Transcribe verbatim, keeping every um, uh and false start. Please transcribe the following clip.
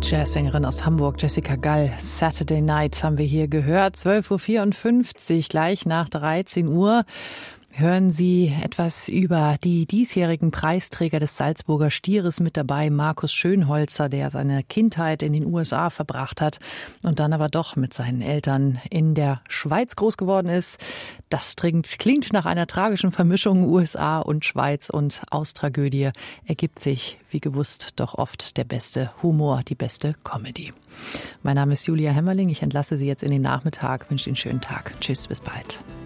Jazzsängerin aus Hamburg, Jessica Gall. Saturday Night haben wir hier gehört. zwölf Uhr vierundfünfzig, gleich nach dreizehn Uhr. Hören Sie etwas über die diesjährigen Preisträger des Salzburger Stieres mit dabei. Markus Schönholzer, der seine Kindheit in den U S A verbracht hat und dann aber doch mit seinen Eltern in der Schweiz groß geworden ist. Das klingt nach einer tragischen Vermischung U S A und Schweiz, und aus Tragödie ergibt sich, wie gewusst, doch oft der beste Humor, die beste Comedy. Mein Name ist Julia Hemmerling. Ich entlasse Sie jetzt in den Nachmittag, wünsche Ihnen einen schönen Tag. Tschüss, bis bald.